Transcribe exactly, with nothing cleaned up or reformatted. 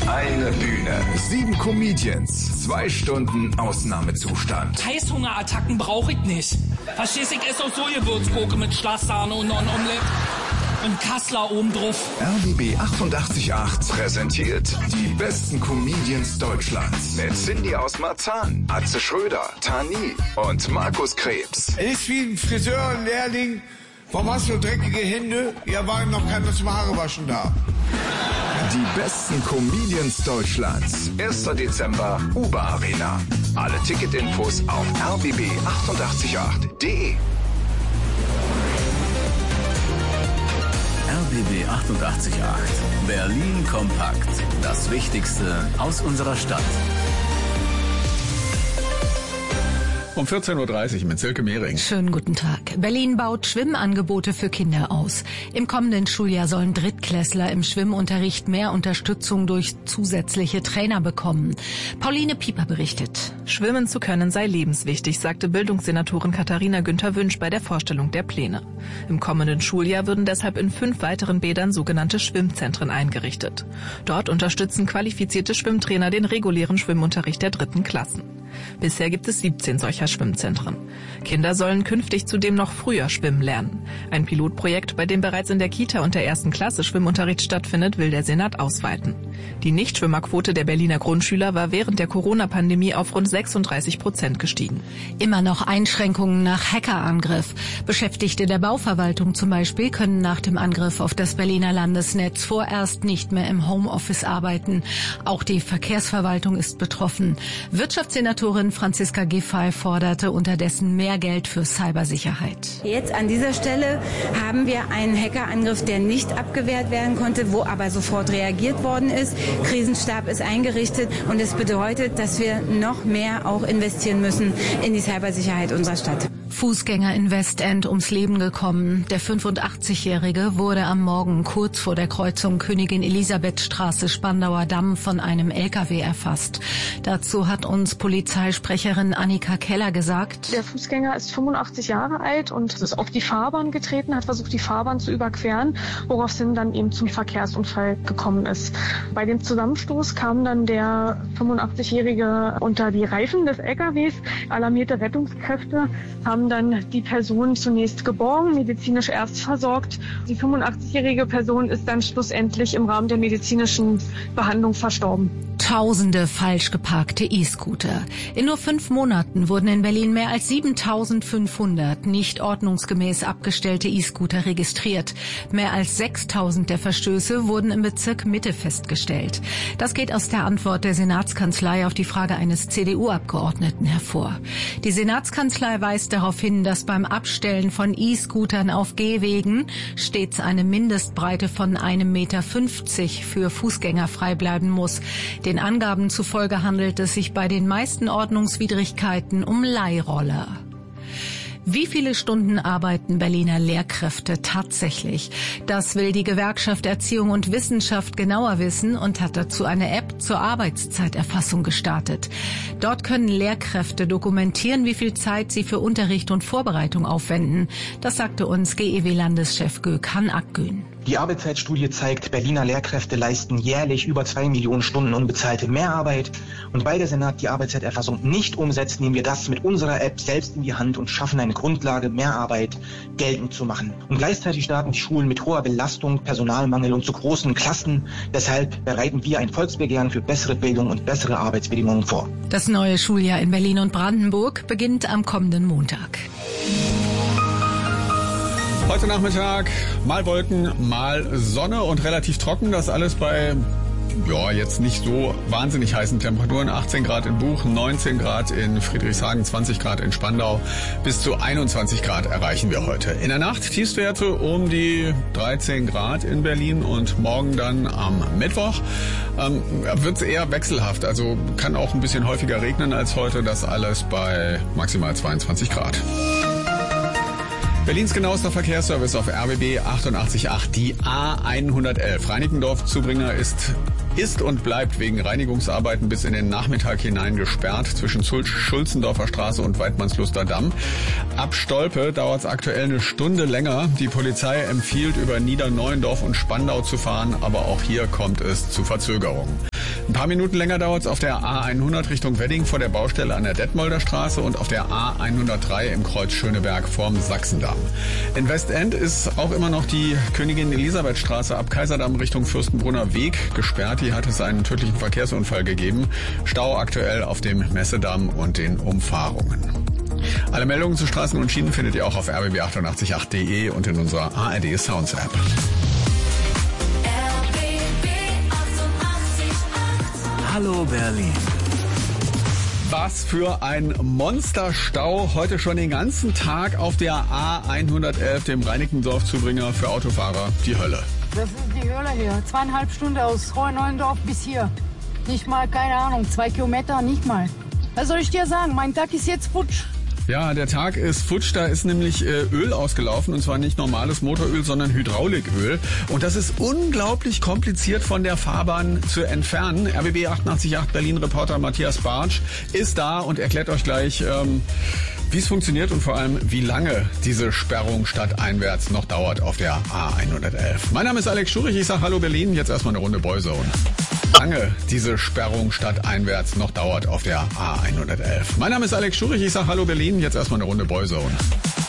Eine Bühne, sieben Comedians, zwei Stunden Ausnahmezustand. Heißhungerattacken brauche ich nicht. Verstehst du, ich esse auch so Gewürzgurke mit Schlagsahne und noch ein Omelett. Und Kassler oben drauf. R B B achtundachtzig Komma acht präsentiert die besten Comedians Deutschlands. Mit Cindy aus Marzahn, Atze Schröder, Tani und Markus Krebs. Er ist wie ein Friseurlehrling. Warum hast du dreckige Hände? Ja, war noch keiner zum Haarewaschen da. Die besten Comedians Deutschlands. erster Dezember, Uber Arena. Alle Ticketinfos auf r b b achtundachtzig Komma acht punkt de. R B B achtundachtzig Komma acht. Berlin kompakt. Das Wichtigste aus unserer Stadt. Um vierzehn Uhr dreißig mit Silke Mehring. Schönen guten Tag. Berlin baut Schwimmangebote für Kinder aus. Im kommenden Schuljahr sollen Drittklässler im Schwimmunterricht mehr Unterstützung durch zusätzliche Trainer bekommen. Pauline Pieper berichtet. Schwimmen zu können sei lebenswichtig, sagte Bildungssenatorin Katharina Günther-Wünsch bei der Vorstellung der Pläne. Im kommenden Schuljahr würden deshalb in fünf weiteren Bädern sogenannte Schwimmzentren eingerichtet. Dort unterstützen qualifizierte Schwimmtrainer den regulären Schwimmunterricht der dritten Klassen. Bisher gibt es siebzehn solcher Schwimmzentren. Kinder sollen künftig zudem noch früher schwimmen lernen. Ein Pilotprojekt, bei dem bereits in der Kita und der ersten Klasse Schwimmunterricht stattfindet, will der Senat ausweiten. Die Nichtschwimmerquote der Berliner Grundschüler war während der Corona-Pandemie auf rund sechsunddreißig Prozent gestiegen. Immer noch Einschränkungen nach Hackerangriff. Beschäftigte der Bauverwaltung zum Beispiel können nach dem Angriff auf das Berliner Landesnetz vorerst nicht mehr im Homeoffice arbeiten. Auch die Verkehrsverwaltung ist betroffen. Wirtschaftssenatorin Franziska Giffey forderte unterdessen mehr Geld für Cybersicherheit. Jetzt an dieser Stelle haben wir einen Hackerangriff, der nicht abgewehrt werden konnte, wo aber sofort reagiert worden ist. Krisenstab ist eingerichtet und es bedeutet, dass wir noch mehr auch investieren müssen in die Cybersicherheit unserer Stadt. Fußgänger in Westend ums Leben gekommen. Der fünfundachtzigjährige wurde am Morgen kurz vor der Kreuzung Königin Elisabeth Straße Spandauer Damm von einem L K W erfasst. Dazu hat uns Polizeisprecherin Annika Keller gesagt: Der Fußgänger ist fünfundachtzig Jahre alt und ist auf die Fahrbahn getreten, hat versucht, die Fahrbahn zu überqueren, woraufhin dann eben zum Verkehrsunfall gekommen ist. Bei dem Zusammenstoß kam dann der fünfundachtzigjährige unter die Reifen des L K Ws. Alarmierte Rettungskräfte haben dann die Person zunächst geborgen, medizinisch erst versorgt. Die fünfundachtzigjährige Person ist dann schlussendlich im Rahmen der medizinischen Behandlung verstorben. Tausende falsch geparkte E-Scooter. In nur fünf Monaten wurden in Berlin mehr als siebentausendfünfhundert nicht ordnungsgemäß abgestellte E-Scooter registriert. Mehr als sechstausend der Verstöße wurden im Bezirk Mitte festgestellt. Das geht aus der Antwort der Senatskanzlei auf die Frage eines C D U-Abgeordneten hervor. Die Senatskanzlei weist darauf hin, dass beim Abstellen von E-Scootern auf Gehwegen stets eine Mindestbreite von einem Meter fünfzig für Fußgänger frei bleiben muss. Den Angaben zufolge handelt es sich bei den meisten Ordnungswidrigkeiten um Leihroller. Wie viele Stunden arbeiten Berliner Lehrkräfte tatsächlich? Das will die Gewerkschaft Erziehung und Wissenschaft genauer wissen und hat dazu eine App zur Arbeitszeiterfassung gestartet. Dort können Lehrkräfte dokumentieren, wie viel Zeit sie für Unterricht und Vorbereitung aufwenden. Das sagte uns G E W-Landeschef Gökhan Akgün. Die Arbeitszeitstudie zeigt, Berliner Lehrkräfte leisten jährlich über zwei Millionen Stunden unbezahlte Mehrarbeit. Und weil der Senat die Arbeitszeiterfassung nicht umsetzt, nehmen wir das mit unserer App selbst in die Hand und schaffen eine Grundlage, Mehrarbeit geltend zu machen. Und gleichzeitig starten die Schulen mit hoher Belastung, Personalmangel und zu großen Klassen. Deshalb bereiten wir ein Volksbegehren für bessere Bildung und bessere Arbeitsbedingungen vor. Das neue Schuljahr in Berlin und Brandenburg beginnt am kommenden Montag. Heute Nachmittag mal Wolken, mal Sonne und relativ trocken. Das alles bei ja jetzt nicht so wahnsinnig heißen Temperaturen. achtzehn Grad in Buch, neunzehn Grad in Friedrichshagen, zwanzig Grad in Spandau. Bis zu einundzwanzig Grad erreichen wir heute. In der Nacht Tiefstwerte um die dreizehn Grad in Berlin und morgen dann am Mittwoch ähm, wird es eher wechselhaft. Also kann auch ein bisschen häufiger regnen als heute. Das alles bei maximal zweiundzwanzig Grad. Berlins genauester Verkehrsservice auf R B B achtundachtzig Komma acht, die A hundertelf. Reinickendorf-Zubringer ist, ist und bleibt wegen Reinigungsarbeiten bis in den Nachmittag hinein gesperrt zwischen Schulzendorfer Straße und Weidmannsluster Damm. Ab Stolpe dauert es aktuell eine Stunde länger. Die Polizei empfiehlt, über Niederneuendorf und Spandau zu fahren, aber auch hier kommt es zu Verzögerungen. Ein paar Minuten länger dauert es auf der A hundert Richtung Wedding vor der Baustelle an der Detmolder Straße und auf der A hundertdrei im Kreuz Schöneberg vorm Sachsendamm. In Westend ist auch immer noch die Königin Elisabeth Straße ab Kaiserdamm Richtung Fürstenbrunner Weg gesperrt. Hier hat es einen tödlichen Verkehrsunfall gegeben. Stau aktuell auf dem Messedamm und den Umfahrungen. Alle Meldungen zu Straßen und Schienen findet ihr auch auf r b b achtundachtzig punkt acht punkt de und in unserer A R D Sounds App. Hallo Berlin. Was für ein Monsterstau heute schon den ganzen Tag auf der A hundertelf, dem Reinickendorf-Zubringer für Autofahrer. Die Hölle. Das ist die Hölle hier. Zweieinhalb Stunden aus Hoheneuendorf bis hier. Nicht mal, keine Ahnung, zwei Kilometer, nicht mal. Was soll ich dir sagen? Mein Tag ist jetzt futsch. Ja, der Tag ist futsch, da ist nämlich äh, Öl ausgelaufen und zwar nicht normales Motoröl, sondern Hydrauliköl. Und das ist unglaublich kompliziert von der Fahrbahn zu entfernen. R B B achtundachtzig Komma acht Berlin-Reporter Matthias Bartsch ist da und erklärt euch gleich, ähm, wie es funktioniert und vor allem, wie lange diese Sperrung stadteinwärts noch dauert auf der A hundertelf. Mein Name ist Alex Schurich, ich sag Hallo Berlin, jetzt erstmal eine Runde Boyzone. Lange diese Sperrung stadteinwärts noch dauert auf der A hundertelf. Mein Name ist Alex Schurich, ich sag Hallo Berlin, jetzt erstmal eine Runde Boyzone.